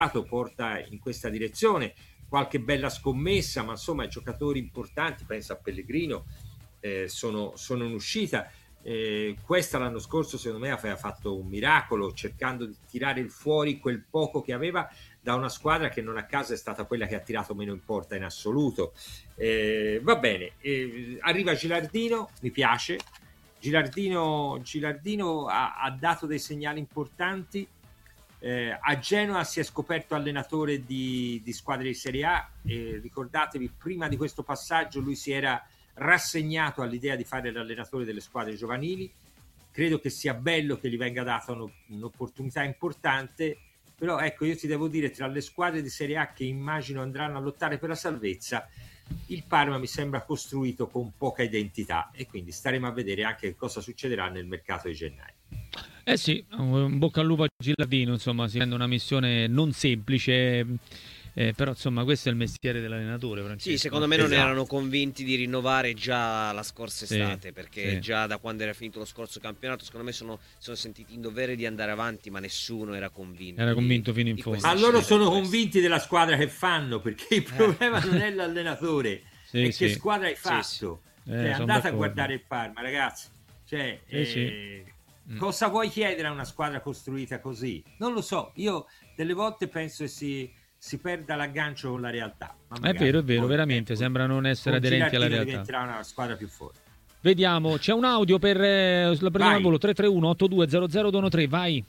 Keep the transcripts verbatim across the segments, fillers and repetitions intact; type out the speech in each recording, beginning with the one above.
porta in questa direzione, qualche bella scommessa, ma insomma i giocatori importanti, penso a Pellegrino, eh, sono, sono in uscita. Eh, questa l'anno scorso secondo me aveva fatto un miracolo, cercando di tirare fuori quel poco che aveva da una squadra che non a caso è stata quella che ha tirato meno in porta in assoluto. Eh, va bene, eh, arriva Gilardino, mi piace. Gilardino, Gilardino ha, ha dato dei segnali importanti. Eh, a Genoa si è scoperto allenatore di, di squadre di Serie A, e ricordatevi, prima di questo passaggio lui si era rassegnato all'idea di fare l'allenatore delle squadre giovanili. Credo che sia bello che gli venga data un'opportunità importante, però ecco, io ti devo dire, tra le squadre di Serie A che immagino andranno a lottare per la salvezza, il Parma mi sembra costruito con poca identità, e quindi staremo a vedere anche cosa succederà nel mercato di gennaio. Eh sì, un bocca al lupo a Gilardino, insomma, si rende una missione non semplice, eh, però insomma questo è il mestiere dell'allenatore, Francesco. Sì, secondo me non Esatto. erano convinti di rinnovare già la scorsa estate, Sì, perché sì. già da quando era finito lo scorso campionato secondo me sono, sono sentiti in dovere di andare avanti, ma nessuno era convinto. Era convinto di, fino in di fondo. Ma questa loro scelta. sono convinti della squadra che fanno, perché il problema non è l'allenatore, Sì, è sì. che squadra hai Sì, fatto. sì. Eh, Cioè, sono andate a d'accordo. guardare il Parma, ragazzi. Cioè, Sì, sì. eh, cosa vuoi chiedere a una squadra costruita così? Non lo so, io delle volte penso che si, si perda l'aggancio con la realtà. Ma È magari vero, è vero, poi, veramente, ecco, sembra non essere con aderenti alla Gilardino realtà. diventerà una squadra più forte. Vediamo, c'è un audio per eh, la prendiamo Vai. al volo tre tre uno otto due zero zero due uno tre, vai.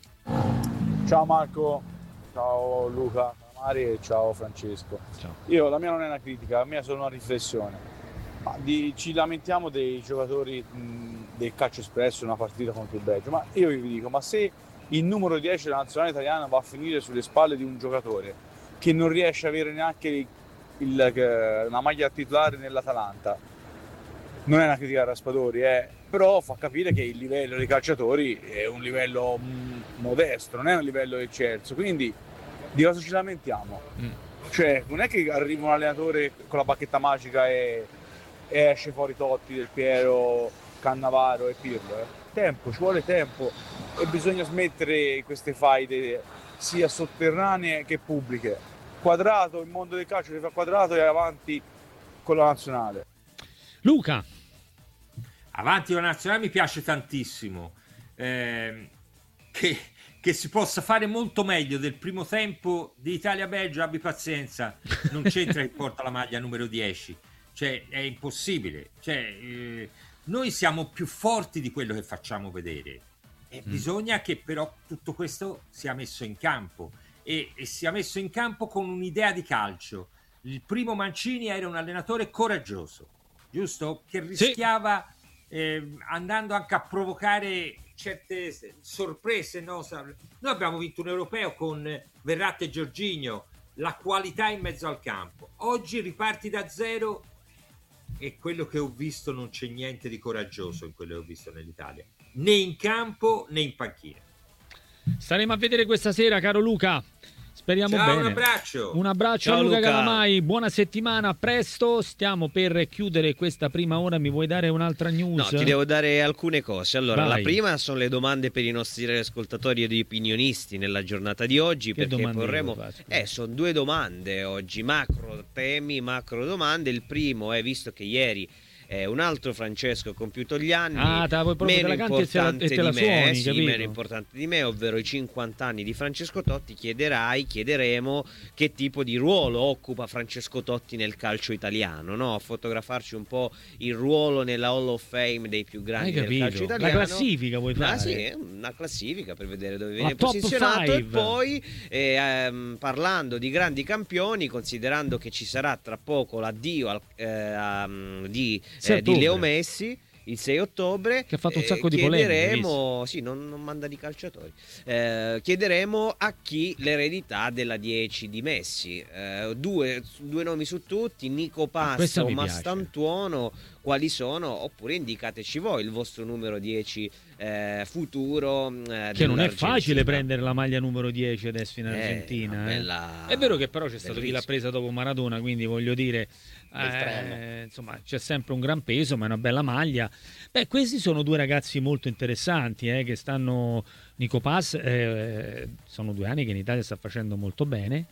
Ciao Marco, ciao Luca, Mari e ciao Francesco. Ciao. Io, la mia non è una critica, la mia è solo una riflessione. Ma di, ci lamentiamo dei giocatori mh, del calcio espresso in una partita contro il Belgio, ma io vi dico, ma se il numero dieci della nazionale italiana va a finire sulle spalle di un giocatore che non riesce a avere neanche il, il, la maglia titolare nell'Atalanta, non è una critica a Raspadori, eh, però fa capire che il livello dei calciatori è un livello mh, modesto, non è un livello eccelso, quindi di cosa ci lamentiamo? Mm. Cioè, non è che arriva un allenatore con la bacchetta magica e, e esce fuori Totti, Del Piero, Cannavaro e Pirlo. Eh. Tempo, ci vuole tempo e bisogna smettere queste faide sia sotterranee che pubbliche. Quadrato, il mondo del calcio si fa quadrato e avanti con la nazionale. Luca. Avanti con la nazionale mi piace tantissimo, eh, che, che si possa fare molto meglio del primo tempo di Italia-Belgio, abbi pazienza, non c'entra che porta la maglia numero dieci, cioè è impossibile, cioè, eh, noi siamo più forti di quello che facciamo vedere, e mm. bisogna che però tutto questo sia messo in campo, e, e sia messo in campo con un'idea di calcio. Il primo Mancini era un allenatore coraggioso, giusto? Che rischiava, sì. eh, andando anche a provocare certe sorprese, no? Noi abbiamo vinto un europeo con Verratti e Jorginho, la qualità in mezzo al campo. Oggi riparti da zero, e quello che ho visto non c'è niente di coraggioso in quello che ho visto nell'Italia, né in campo né in panchina. Staremo a vedere questa sera, caro Luca. Speriamo Ciao, bene. Un abbraccio. Un abbraccio Ciao, a Luca, Luca Calamai. Buona settimana, a presto. Stiamo per chiudere questa prima ora. Mi vuoi dare un'altra news? No, ti devo dare alcune cose. Allora, Vai. la prima sono le domande per i nostri ascoltatori ed opinionisti nella giornata di oggi. Che perché vorremmo. Fare, eh, sono due domande oggi, macro temi, macro domande. Il primo è, visto che ieri Eh, un altro Francesco ha compiuto gli anni, ah, te la meno te la importante e te la, e te la di me, suoni, sì, capito? meno importante di me, ovvero i cinquanta anni di Francesco Totti. Chiederai, chiederemo che tipo di ruolo occupa Francesco Totti nel calcio italiano, no? A fotografarci un po' il ruolo nella Hall of Fame dei più grandi del calcio italiano. La classifica vuoi fare? Ah, sì, una classifica per vedere dove La viene top posizionato. five. E poi eh, ehm, parlando di grandi campioni, considerando che ci sarà tra poco l'addio al, eh, um, di, eh, di Leo Messi il sei ottobre, che ha fatto un sacco eh, di chiederemo, polemiche, sì, non, non manda di calciatori, eh, chiederemo a chi l'eredità della dieci di Messi. Eh, due, due nomi su tutti, Nico Passa o Mastantuono, quali sono, oppure indicateci voi il vostro numero dieci eh, futuro. Eh, che non è facile prendere la maglia numero dieci adesso in Argentina. Eh, eh. bella... È vero che però c'è stato chi rischio. l'ha presa dopo Maradona, quindi voglio dire, eh, insomma, c'è sempre un gran peso, ma è una bella maglia. Beh, questi sono due ragazzi molto interessanti, eh, che stanno... Nico Paz, eh, sono due anni che in Italia sta facendo molto bene,